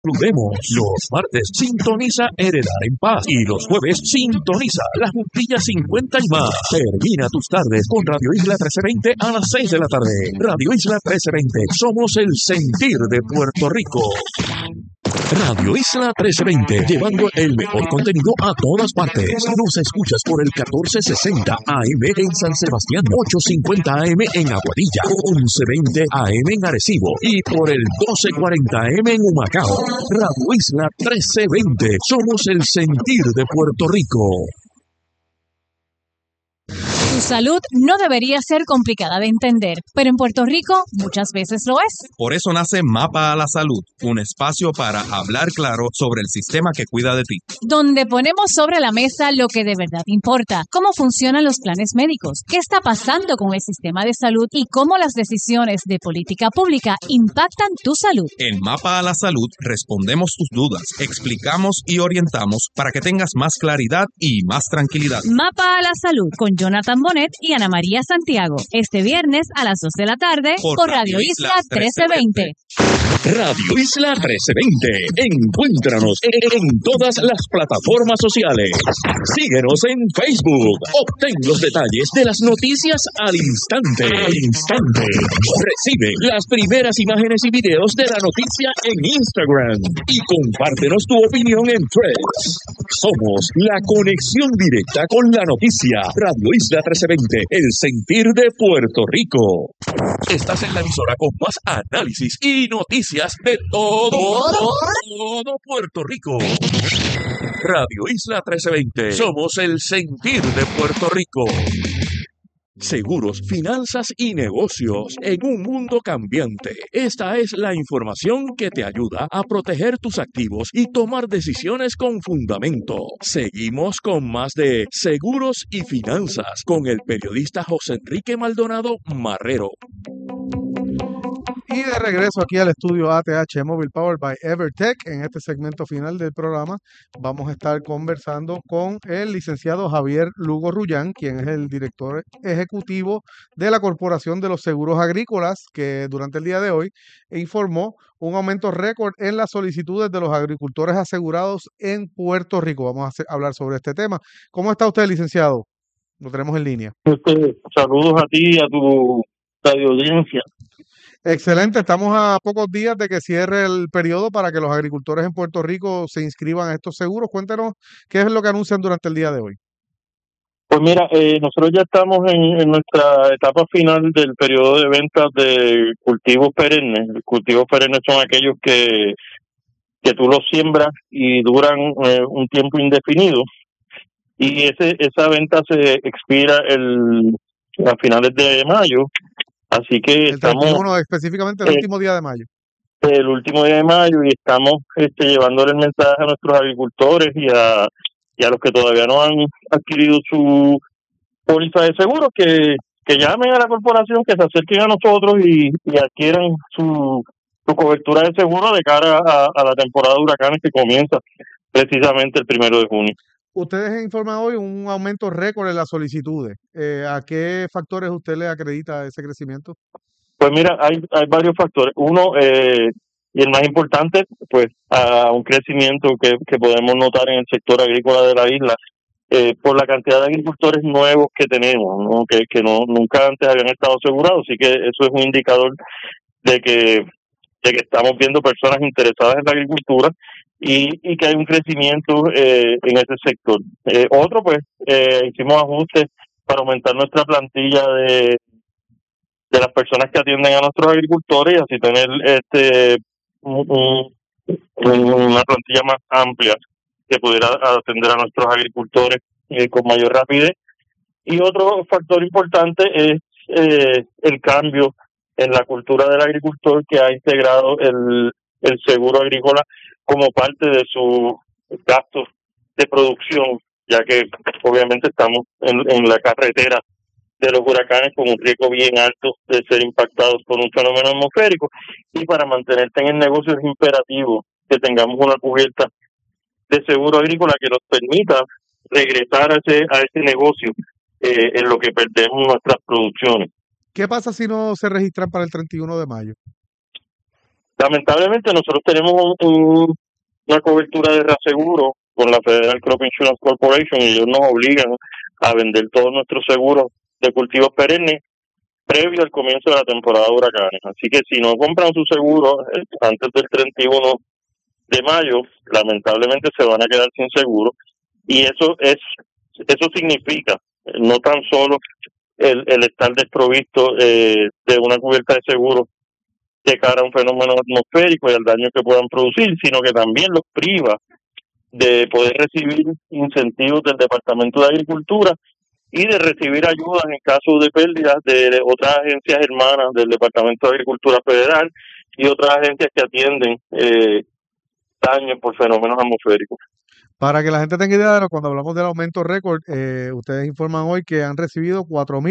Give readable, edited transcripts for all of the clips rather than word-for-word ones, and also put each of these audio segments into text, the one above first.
Saludemos. Los martes sintoniza Heredar en Paz y los jueves sintoniza La Juntilla 50 y más. Termina tus tardes con Radio Isla 1320 a las 6 de la tarde. Radio Isla 1320. Somos el sentir de Puerto Rico. Radio Isla 1320, llevando el mejor contenido a todas partes. Nos escuchas por el 1460 AM en San Sebastián, 850 AM en Aguadilla, 1120 AM en Arecibo y por el 1240 AM en Humacao. Radio Isla 1320, somos el sentir de Puerto Rico. Tu salud no debería ser complicada de entender, pero en Puerto Rico muchas veces lo es. Por eso nace Mapa a la Salud, un espacio para hablar claro sobre el sistema que cuida de ti. Donde ponemos sobre la mesa lo que de verdad importa, cómo funcionan los planes médicos, qué está pasando con el sistema de salud y cómo las decisiones de política pública impactan tu salud. En Mapa a la Salud respondemos tus dudas, explicamos y orientamos para que tengas más claridad y más tranquilidad. Mapa a la Salud con Jonathan Bonet y Ana María Santiago. Este viernes a las 2 de la tarde por Radio Isla 1320. Radio Isla 1320. Encuéntranos en todas las plataformas sociales. Síguenos en Facebook. Obtén los detalles de las noticias al instante. Recibe las primeras imágenes y videos de la noticia en Instagram. Y compártenos tu opinión en Threads. Somos la conexión directa con la noticia. Radio Isla 1320, el sentir de Puerto Rico. Estás en la emisora con más análisis y noticias de todo Puerto Rico. Radio Isla 1320. Somos el sentir de Puerto Rico. Seguros, finanzas y negocios en un mundo cambiante. Esta es la información que te ayuda a proteger tus activos y tomar decisiones con fundamento. Seguimos con más de Seguros y Finanzas con el periodista José Enrique Maldonado Marrero. Y de regreso aquí al estudio ATH Mobile Power by Evertech. En este segmento final del programa vamos a estar conversando con el licenciado Javier Lugo Rullán, quien es el director ejecutivo de la Corporación de los Seguros Agrícolas, que durante el día de hoy informó un aumento récord en las solicitudes de los agricultores asegurados en Puerto Rico. Vamos a hablar sobre este tema. ¿Cómo está usted, licenciado? Lo tenemos en línea. Saludos a ti y a tu radio audiencia. Excelente, estamos a pocos días de que cierre el periodo para que los agricultores en Puerto Rico se inscriban a estos seguros. Cuéntenos qué es lo que anuncian durante el día de hoy. Pues mira, nosotros ya estamos en nuestra etapa final del periodo de ventas de cultivos perennes. Los cultivos perennes son aquellos que tú los siembras y duran un tiempo indefinido. Y esa venta se expira a finales de mayo. Así que estamos específicamente el último día de mayo. El último día de mayo, y estamos llevándole el mensaje a nuestros agricultores y a los que todavía no han adquirido su póliza de seguro que llamen a la corporación, que se acerquen a nosotros y adquieran su cobertura de seguro de cara a la temporada de huracanes que comienza precisamente el 1 de junio. Ustedes informan hoy un aumento récord en las solicitudes. ¿A qué factores usted le acredita ese crecimiento? Pues mira, hay varios factores. Uno, y el más importante, pues a un crecimiento que podemos notar en el sector agrícola de la isla, por la cantidad de agricultores nuevos que tenemos, ¿no? Que nunca antes habían estado asegurados. Así que eso es un indicador de que estamos viendo personas interesadas en la agricultura y que hay un crecimiento en ese sector. Otro, pues, hicimos ajustes para aumentar nuestra plantilla de las personas que atienden a nuestros agricultores y así tener una plantilla más amplia que pudiera atender a nuestros agricultores con mayor rapidez. Y otro factor importante es el cambio en la cultura del agricultor, que ha integrado el seguro agrícola como parte de sus gastos de producción, ya que obviamente estamos en la carretera de los huracanes con un riesgo bien alto de ser impactados por un fenómeno atmosférico, y para mantenerte en el negocio es imperativo que tengamos una cubierta de seguro agrícola que nos permita regresar a ese negocio en lo que perdemos nuestras producciones. ¿Qué pasa si no se registran para el 31 de mayo? Lamentablemente nosotros tenemos una cobertura de reaseguro con la Federal Crop Insurance Corporation y ellos nos obligan a vender todos nuestros seguros de cultivos perennes previo al comienzo de la temporada de huracanes. Así que si no compran su seguro antes del 31 de mayo, lamentablemente se van a quedar sin seguro. Y eso significa no tan solo el estar desprovisto de una cubierta de seguro de cara a un fenómeno atmosférico y al daño que puedan producir, sino que también los priva de poder recibir incentivos del Departamento de Agricultura y de recibir ayudas en caso de pérdidas de otras agencias hermanas del Departamento de Agricultura Federal y otras agencias que atienden daños por fenómenos atmosféricos. Para que la gente tenga idea, cuando hablamos del aumento récord, ustedes informan hoy que han recibido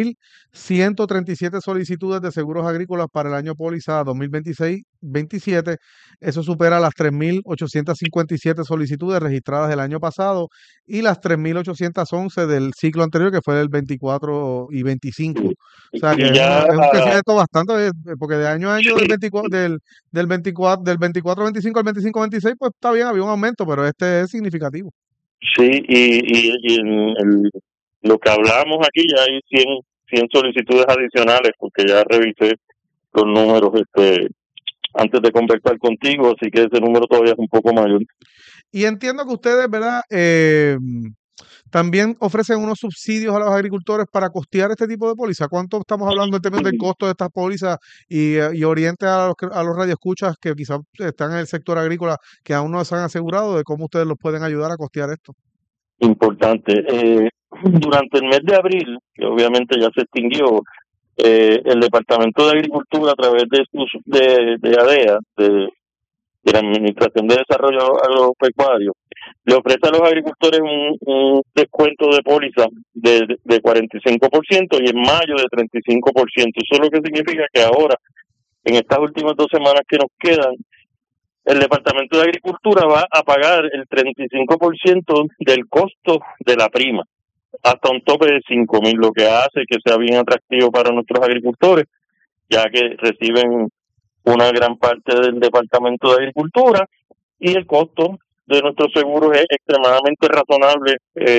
4.137 solicitudes de seguros agrícolas para el año póliza 2026-27. Eso supera las 3.857 solicitudes registradas el año pasado y las 3.811 del ciclo anterior, que fue el 24 y 25. O sea que es un crecimiento bastante, porque de año a año del 24 25 al 25 26, pues está bien, había un aumento, pero este es significativo. Sí, y en lo que hablamos aquí ya hay 100 solicitudes adicionales, porque ya revisé los números antes de conversar contigo, así que ese número todavía es un poco mayor. Y entiendo que ustedes, ¿verdad? También ofrecen unos subsidios a los agricultores para costear este tipo de póliza. ¿Cuánto estamos hablando en términos del costo de estas pólizas y oriente a los radioescuchas que quizás están en el sector agrícola que aún no se han asegurado de cómo ustedes los pueden ayudar a costear esto? Importante. Durante el mes de abril, que obviamente ya se extinguió, el Departamento de Agricultura a través de ADEA, de la Administración de Desarrollo Agropecuario, le ofrece a los agricultores un descuento de póliza de 45% y en mayo de 35%. Eso es lo que significa que ahora, en estas últimas 2 semanas que nos quedan, el Departamento de Agricultura va a pagar el 35% del costo de la prima, hasta un tope de 5,000, lo que hace que sea bien atractivo para nuestros agricultores, ya que reciben una gran parte del Departamento de Agricultura y el costo de nuestros seguros es extremadamente razonable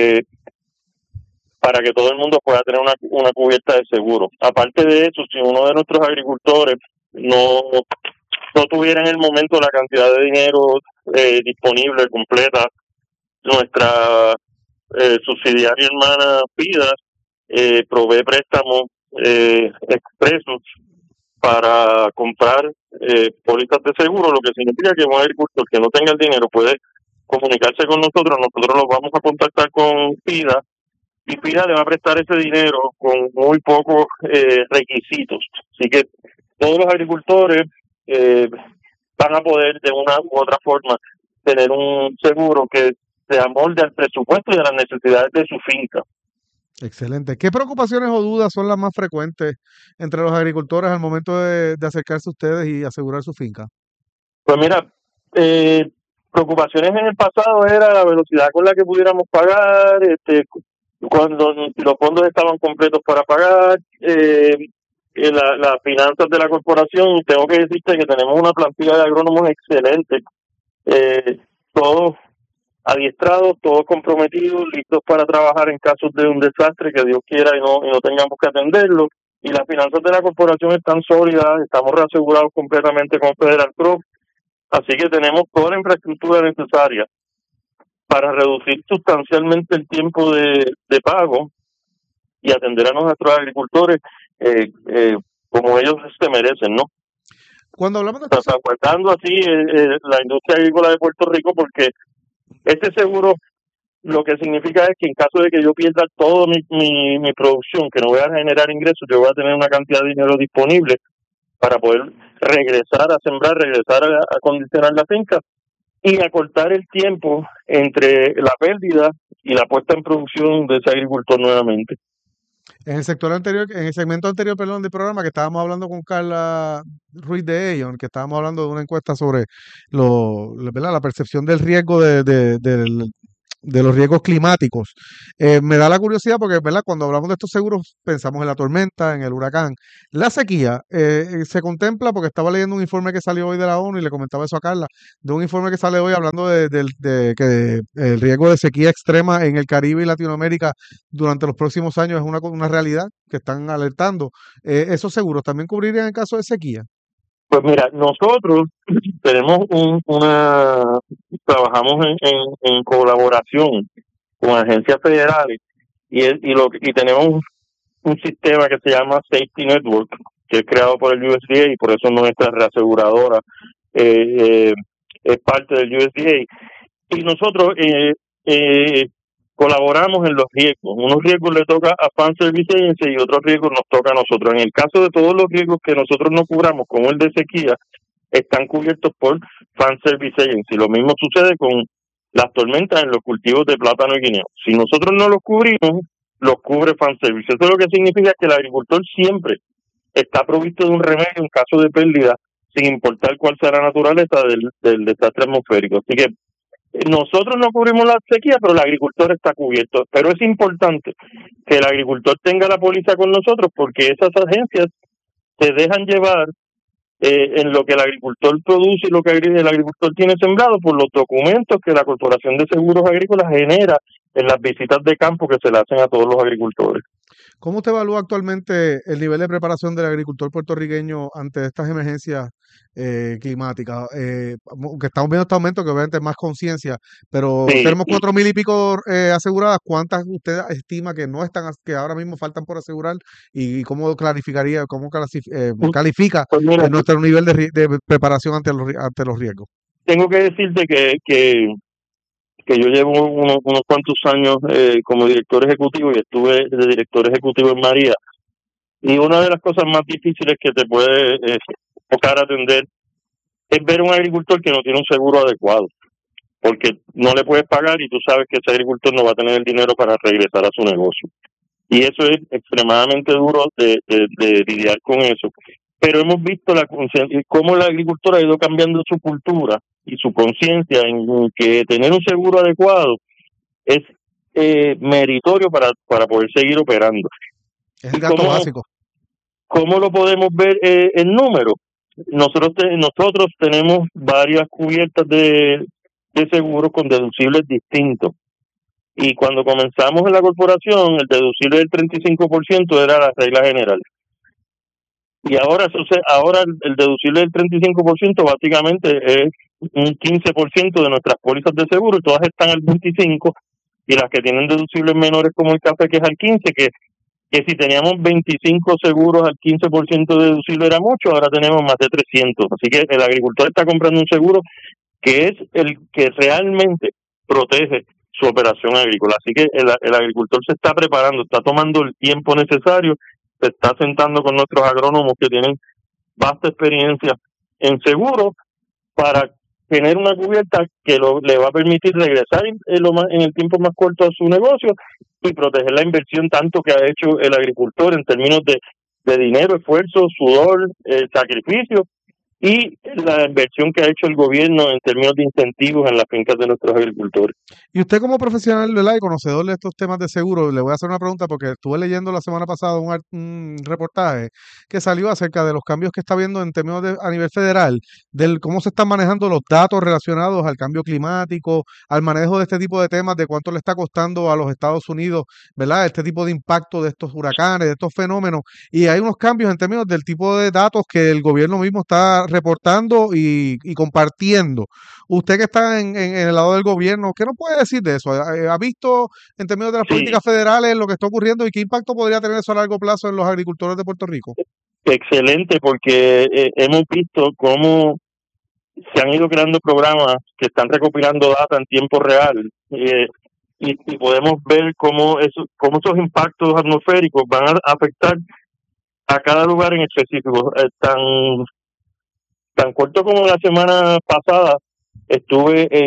para que todo el mundo pueda tener una cubierta de seguro. Aparte de eso, si uno de nuestros agricultores no tuviera en el momento la cantidad de dinero disponible, completa, nuestra subsidiaria hermana PIDA provee préstamos expresos para comprar pólizas de seguro, lo que significa que un agricultor que no tenga el dinero puede comunicarse con nosotros los vamos a contactar con PIDA y PIDA le va a prestar ese dinero con muy pocos requisitos. Así que todos los agricultores van a poder de una u otra forma tener un seguro que se amolde al presupuesto y a las necesidades de su finca. Excelente. ¿Qué preocupaciones o dudas son las más frecuentes entre los agricultores al momento de acercarse a ustedes y asegurar su finca? Pues mira, preocupaciones en el pasado era la velocidad con la que pudiéramos pagar, cuando los fondos estaban completos para pagar, las finanzas de la corporación. Tengo que decirte que tenemos una plantilla de agrónomos excelente, todos adiestrados, todos comprometidos, listos para trabajar en casos de un desastre que Dios quiera y no tengamos que atenderlo. Y las finanzas de la corporación están sólidas, estamos reasegurados completamente con Federal Crop, así que tenemos toda la infraestructura necesaria para reducir sustancialmente el tiempo de pago y atender a nuestros agricultores como ellos se merecen, ¿no? Cuando hablamos de salvaguardando así la industria agrícola de Puerto Rico, porque este seguro lo que significa es que en caso de que yo pierda toda mi producción, que no voy a generar ingresos, yo voy a tener una cantidad de dinero disponible para poder regresar a sembrar, regresar a acondicionar la finca y acortar el tiempo entre la pérdida y la puesta en producción de ese agricultor nuevamente. En el segmento anterior, del programa, que estábamos hablando con Carla Ruiz de Ellion, que estábamos hablando de una encuesta sobre ¿verdad? La percepción del riesgo los riesgos climáticos. Me da la curiosidad porque, ¿verdad? Cuando hablamos de estos seguros, pensamos en la tormenta, en el huracán. La sequía se contempla, porque estaba leyendo un informe que salió hoy de la ONU y le comentaba eso a Carla, de un informe que sale hoy hablando de que el riesgo de sequía extrema en el Caribe y Latinoamérica durante los próximos años es una realidad que están alertando. ¿Esos seguros también cubrirían en caso de sequía? Pues mira, nosotros tenemos trabajamos en colaboración con agencias federales y tenemos un sistema que se llama Safety Network, que es creado por el USDA y por eso nuestra reaseguradora es parte del USDA. Y nosotros colaboramos en los riesgos. Unos riesgos le toca a Fan Service Agency y otros riesgos nos toca a nosotros. En el caso de todos los riesgos que nosotros no cubramos, como el de sequía, están cubiertos por Fan Service Agency. Lo mismo sucede con las tormentas en los cultivos de plátano y guineo. Si nosotros no los cubrimos, los cubre Fan Service. Eso lo que significa que el agricultor siempre está provisto de un remedio en caso de pérdida, sin importar cuál sea la naturaleza del desastre atmosférico. Así que nosotros no cubrimos la sequía, pero el agricultor está cubierto. Pero es importante que el agricultor tenga la póliza con nosotros, porque esas agencias se dejan llevar en lo que el agricultor produce y lo que el agricultor tiene sembrado por los documentos que la Corporación de Seguros Agrícolas genera en las visitas de campo que se le hacen a todos los agricultores. ¿Cómo usted evalúa actualmente el nivel de preparación del agricultor puertorriqueño ante estas emergencias climáticas? Que estamos viendo este aumento, que obviamente es más conciencia, pero Sí. tenemos 4,000 y pico aseguradas. ¿Cuántas usted estima que no están, que ahora mismo faltan por asegurar? ¿Y cómo calificaría, califica Pues mira, nuestro nivel de preparación ante los riesgos? tengo que decirte que yo llevo unos cuantos años como director ejecutivo y estuve de director ejecutivo en María. Y una de las cosas más difíciles que te puede tocar atender es ver un agricultor que no tiene un seguro adecuado, porque no le puedes pagar y tú sabes que ese agricultor no va a tener el dinero para regresar a su negocio. Y eso es extremadamente duro de lidiar con eso. Pero hemos visto cómo el agricultor ha ido cambiando su cultura y su conciencia en que tener un seguro adecuado es meritorio para poder seguir operando. Es el gasto básico. ¿Cómo lo podemos ver en números? Nosotros tenemos varias cubiertas de seguros con deducibles distintos. Y cuando comenzamos en la corporación, el deducible del 35% era la regla general. Y ahora el deducible del 35% básicamente es un 15% de nuestras pólizas de seguro, y todas están al 25%, y las que tienen deducibles menores como el café, que es al 15%, que si teníamos 25 seguros al 15% de deducible era mucho, ahora tenemos más de 300. Así que el agricultor está comprando un seguro que es el que realmente protege su operación agrícola. Así que el agricultor se está preparando, está tomando el tiempo necesario, se está sentando con nuestros agrónomos que tienen vasta experiencia en seguro para tener una cubierta que le va a permitir regresar en el tiempo más corto a su negocio y proteger la inversión tanto que ha hecho el agricultor en términos de dinero, esfuerzo, sudor, sacrificio, y la inversión que ha hecho el gobierno en términos de incentivos en las fincas de nuestros agricultores. Y usted como profesional, ¿verdad?, y conocedor de estos temas de seguro, le voy a hacer una pregunta porque estuve leyendo la semana pasada un reportaje que salió acerca de los cambios que está habiendo en términos a nivel federal, del cómo se están manejando los datos relacionados al cambio climático, al manejo de este tipo de temas, de cuánto le está costando a los Estados Unidos, ¿verdad?, este tipo de impacto de estos huracanes, de estos fenómenos, y hay unos cambios en términos del tipo de datos que el gobierno mismo está reportando y compartiendo. Usted que está en el lado del gobierno, ¿qué nos puede decir de eso? ¿Ha visto en términos de las políticas federales lo que está ocurriendo y qué impacto podría tener eso a largo plazo en los agricultores de Puerto Rico? Excelente, porque hemos visto cómo se han ido creando programas que están recopilando data en tiempo real y podemos ver cómo esos impactos atmosféricos van a afectar a cada lugar en específico. Tan corto como la semana pasada estuve en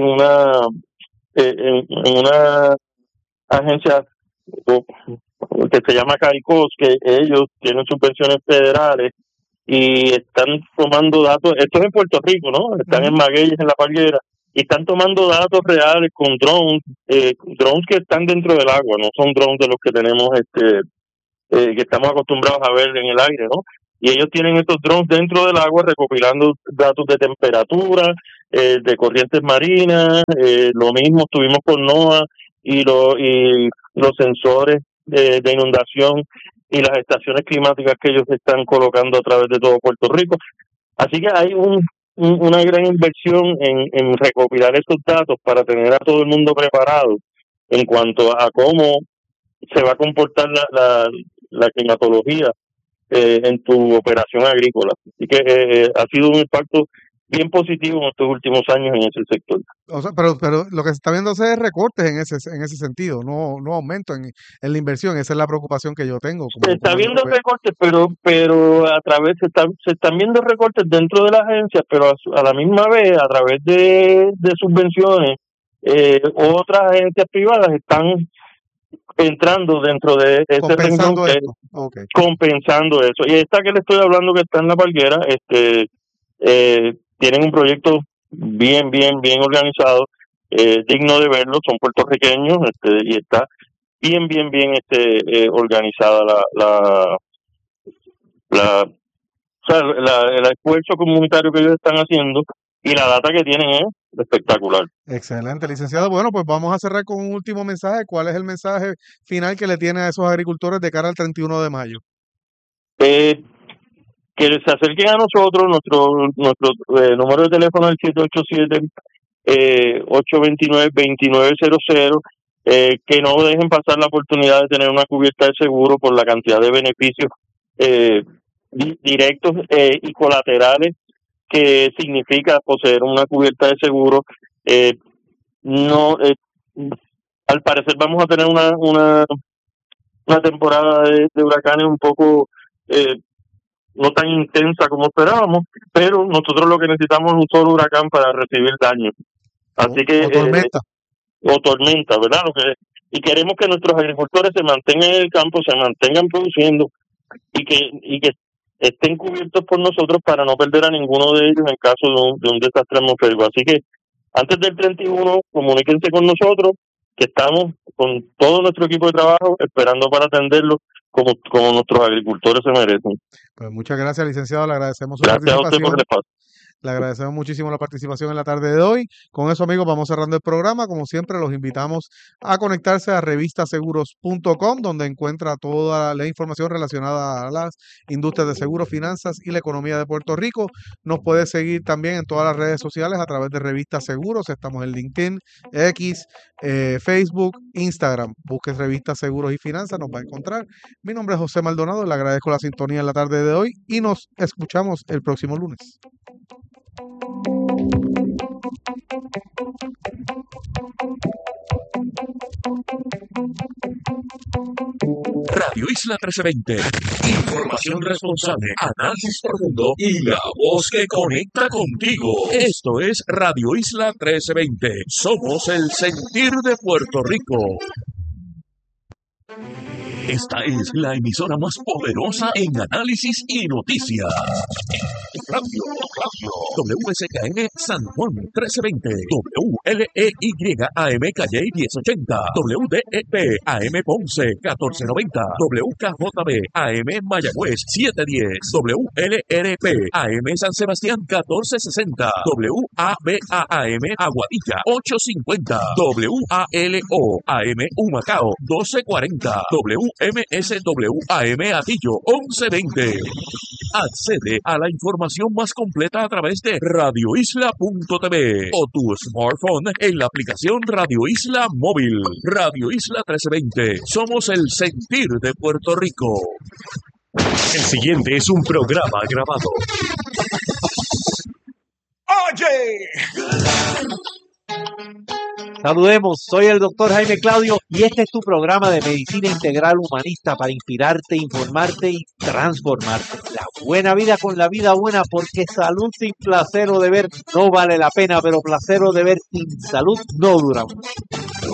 una agencia que se llama CARICOS, que ellos tienen subvenciones federales y están tomando datos. Esto es en Puerto Rico, ¿no? Están en Magueyes, en La Palguera, y están tomando datos reales con drones que están dentro del agua, no son drones de los que tenemos que estamos acostumbrados a ver en el aire, ¿no? Y ellos tienen estos drones dentro del agua recopilando datos de temperatura, de corrientes marinas, lo mismo estuvimos con NOAA y los sensores de inundación y las estaciones climáticas que ellos están colocando a través de todo Puerto Rico. Así que hay una gran inversión en recopilar esos datos para tener a todo el mundo preparado en cuanto a cómo se va a comportar la climatología en tu operación agrícola. Así que ha sido un impacto bien positivo en estos últimos años en ese sector. O sea, pero lo que se está viendo es recortes en ese sentido, no aumento en la inversión. Esa es la preocupación que yo tengo. Se está viendo recortes, pero a través se están viendo recortes dentro de las agencias, pero a la misma vez, a través de subvenciones, otras agencias privadas están entrando dentro de ese renglón, compensando eso. Y esta que le estoy hablando, que está en La Parguera, tienen un proyecto bien organizado, digno de verlo, son puertorriqueños, y está bien organizada el esfuerzo comunitario que ellos están haciendo, y la data que tienen es espectacular. Excelente, licenciado. Bueno, pues vamos a cerrar con un último mensaje. ¿Cuál es el mensaje final que le tiene a esos agricultores de cara al 31 de mayo? Que se acerquen a nosotros. Nuestro número de teléfono es el 787-829-2900, que no dejen pasar la oportunidad de tener una cubierta de seguro por la cantidad de beneficios directos y colaterales que significa poseer una cubierta de seguro. Al parecer vamos a tener una temporada de huracanes un poco no tan intensa como esperábamos, pero nosotros lo que necesitamos es un solo huracán para recibir daño. Así que o tormenta, ¿verdad? Y queremos que nuestros agricultores se mantengan en el campo, se mantengan produciendo y que estén cubiertos por nosotros para no perder a ninguno de ellos en caso de un desastre atmosférico. Así que antes del 31, comuníquense con nosotros, que estamos con todo nuestro equipo de trabajo esperando para atenderlos como nuestros agricultores se merecen. Pues muchas gracias, licenciado. Le agradecemos su participación. Gracias a usted por el espacio. Le agradecemos muchísimo la participación en la tarde de hoy. Con eso, amigos, vamos cerrando el programa. Como siempre, los invitamos a conectarse a revistaseguros.com, donde encuentra toda la información relacionada a las industrias de seguros, finanzas y la economía de Puerto Rico. Nos puede seguir también en todas las redes sociales a través de Revista Seguros. Estamos en LinkedIn, X, Facebook, Instagram. Busque Revista Seguros y Finanzas, nos va a encontrar. Mi nombre es José Maldonado, le agradezco la sintonía en la tarde de hoy y nos escuchamos el próximo lunes. Radio Isla 1320. Información responsable, análisis profundo y la voz que conecta contigo. Esto es Radio Isla 1320. Somos el sentir de Puerto Rico. Esta es la emisora más poderosa en análisis y noticias. Radio WSKN San Juan 1320, WLEY AM Calle 1080, WDEP AM Ponce 1490, WKJB AM Mayagüez 710, WLRP AM San Sebastián 1460, WABA AM Aguadilla 850, WALO AM Humacao 1240, WMSW AM Atillo 1120. Accede a la información más completa a través de radioisla.tv o tu smartphone en la aplicación Radio Isla Móvil. Radio Isla 1320. Somos el sentir de Puerto Rico. El siguiente es un programa grabado. ¡Oye! Saludemos, soy el doctor Jaime Claudio y este es tu programa de Medicina Integral Humanista para inspirarte, informarte y transformarte. La buena vida con la vida buena, porque salud sin placer o deber no vale la pena, pero placer o deber sin salud no dura mucho.